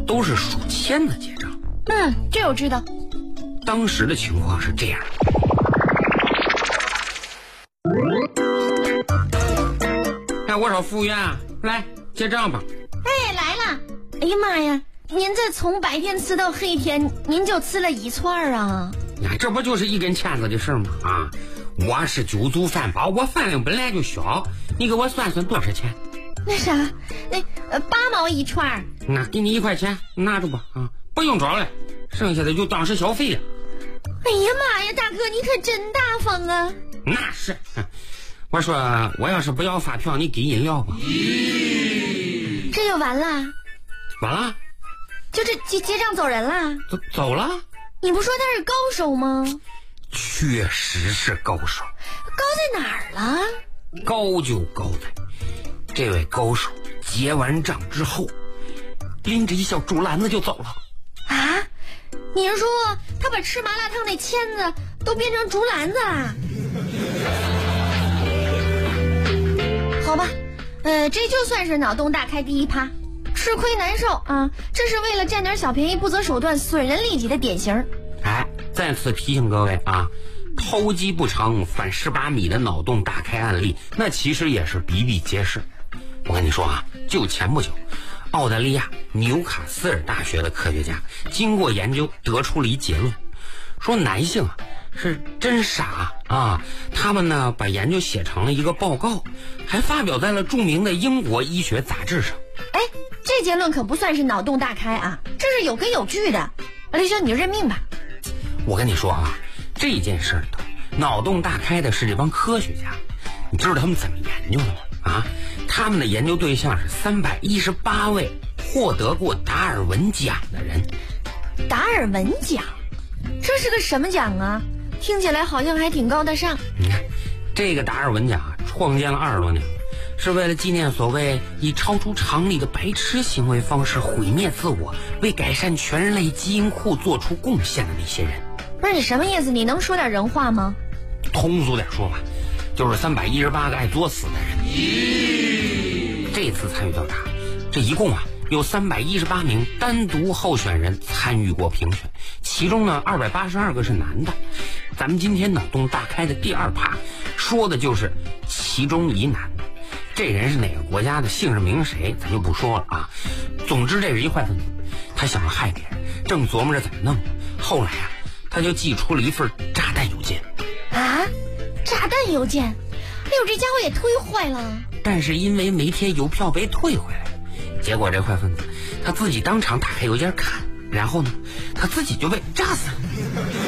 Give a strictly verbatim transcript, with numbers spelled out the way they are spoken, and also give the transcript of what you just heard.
都是数钱的结账。 嗯，这我知道。 当时的情况是这样。哎，我说服务员，来结账吧。 哎，来了。哎呀妈呀，您这从白天吃到黑天，您就吃了一串啊？ 呀，这不就是一根签子的事吗？啊，我是酒足饭饱，我饭量本来就小，你给我算算多少钱？ 那啥，那呃八毛一串。 那给你一块钱，拿着吧。啊，不用找了，剩下的就当是小费了。 哎呀妈呀，大哥你可真大方啊！ 那是，我说我要是不要发票，你给饮料吧。 这就完了？ 完了？ 就这结结账走人了？ 走走了？ 你不说他是高手吗？ 确实是高手。 高在哪儿了？ 高就高在这位高手结完账之后，拎着一小竹篮子就走了。 啊？你是说他把吃麻辣烫那签子都变成竹篮子了？好吧，呃，这就算是脑洞大开第一趴，吃亏难受啊！这是为了占点小便宜不择手段、损人利己的典型。 哎，再次提醒各位啊，偷鸡不成反十八米的脑洞大开案例，那其实也是比比皆是。我跟你说啊，就前不久，澳大利亚纽卡斯尔大学的科学家经过研究得出了一结论，说男性啊是真傻啊！他们呢把研究写成了一个报告，还发表在了著名的英国医学杂志上。 哎，这结论可不算是脑洞大开啊，这是有根有据的。李兄，你就认命吧。 我跟你说啊，这件事儿脑洞大开的是这帮科学家，你知道他们怎么研究的吗？啊，他们的研究对象是三百一十八位获得过达尔文奖的人。 达尔文奖？这是个什么奖啊？听起来好像还挺高大上。 你看，这个达尔文奖啊，创建了二十多年，是为了纪念所谓以超出常理的白痴行为方式毁灭自我，为改善全人类基因库做出贡献的那些人。 不是你什么意思？你能说点人话吗？ 通俗点说吧，就是三百一十八个爱作死的人。这次参与调查，这一共啊有三百一十八名单独候选人参与过评选，其中呢二百八十二个是男的。咱们今天脑洞大开的第二趴，说的就是其中一男的。这人是哪个国家的，姓氏名谁咱就不说了啊。总之这是一坏分子，他想要害别人，正琢磨着怎么弄。后来啊，他就寄出了一份炸弹邮件。 啊，炸弹邮件？哎呦，这家伙也忒坏了。 但是因为没贴邮票被退回来，结果这坏分子他自己当场打开邮件看，然后呢，他自己就被炸死了。